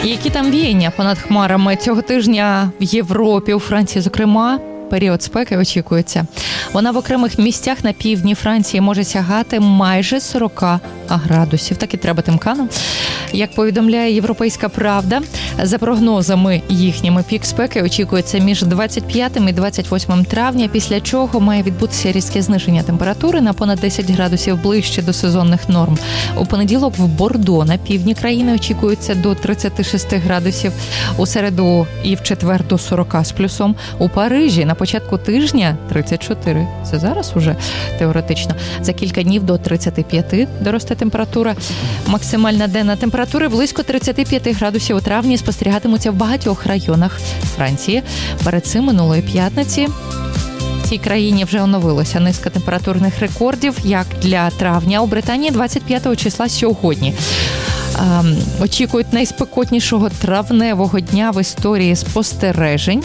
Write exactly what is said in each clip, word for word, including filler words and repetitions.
Які там віяння понад хмарами цього тижня в Європі, у Франції, зокрема, період спеки очікується. Вона в окремих місцях на півдні Франції може сягати майже сорок градусів. Так і треба тим канам. Як повідомляє «Європейська правда», за прогнозами їхніми, пік спеки очікується між двадцять п'ятим і двадцять восьмим травня, після чого має відбутися різке зниження температури на понад десять градусів ближче до сезонних норм. У понеділок в Бордо на півдні країни очікується до тридцять шість градусів, у середу і в четвер до сорок з плюсом. У Парижі на початку тижня тридцять чотири. Це зараз уже теоретично. За кілька днів до тридцять п'ять доросте температура. Максимальна денна температура близько тридцять п'ять градусів у травні спостерігатимуться в багатьох районах Франції. Перед цим минулої п'ятниці в цій країні вже оновилося низка температурних рекордів, як для травня. У Британії двадцять п'ятого числа сьогодні ем, очікують найспекотнішого травневого дня в історії спостережень.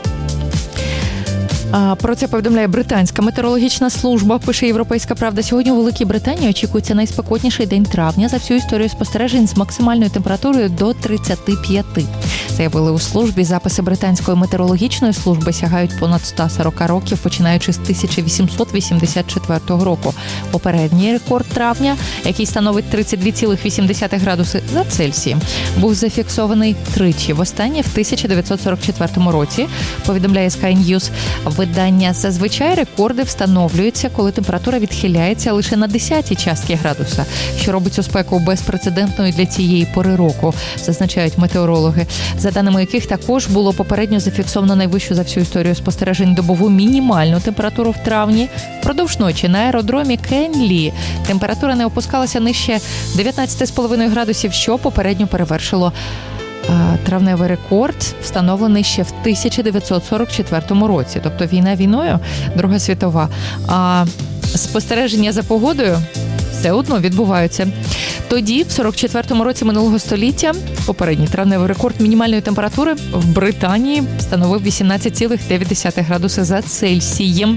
Про це повідомляє британська метеорологічна служба, пише «Європейська правда». Сьогодні у Великій Британії очікується найспекотніший день травня за всю історію спостережень з максимальною температурою до тридцять п'ять. Заявили у службі. Записи британської метеорологічної служби сягають понад сто сорок років, починаючи з тисяча вісімсот вісімдесят четвертого року. Попередній рекорд травня, який становить тридцять два цілих вісім десятих градуси за Цельсієм, був зафіксований тричі. Востаннє в тисяча дев'ятсот сорок четвертому році, повідомляє Sky News. Видання. Зазвичай рекорди встановлюються, коли температура відхиляється лише на десяті частки градуса, що робить цю спеку безпрецедентною для цієї пори року, зазначають метеорологи, за даними яких також було попередньо зафіксовано найвищу за всю історію спостережень добову мінімальну температуру в травні. Впродовж ночі на аеродромі Кенлі температура не опускалася нижче дев'ятнадцять цілих п'ять градусів, що попередньо перевершило травневий рекорд, встановлений ще в тисяча дев'ятсот сорок четвертому році. Тобто війна війною, Друга світова. А спостереження за погодою все одно відбуваються. Тоді, в сорок четвертому році минулого століття, попередній травневий рекорд мінімальної температури в Британії становив вісімнадцять цілих дев'ять десятих градуса за Цельсієм.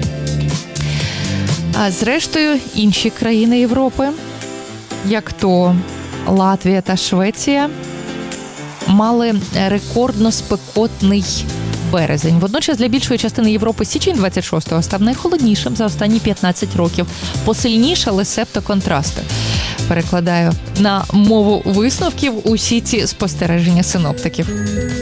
А зрештою, інші країни Європи, як то Латвія та Швеція, мали рекордно спекотний березень. Водночас для більшої частини Європи січень двадцять шостого став найхолоднішим за останні п'ятнадцять років. Посильнішали септоконтрасти. Перекладаю на мову висновків усі ці спостереження синоптиків.